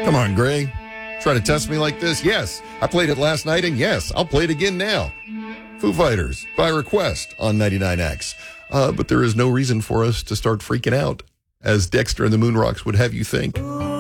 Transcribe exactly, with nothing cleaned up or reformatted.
Come on, Gray. Try to test me like this? Yes. I played it last night, and yes, I'll play it again now. Foo Fighters, by request, on ninety-nine X. Uh, but there is no reason for us to start freaking out, as Dexter and the Moonrocks would have you think.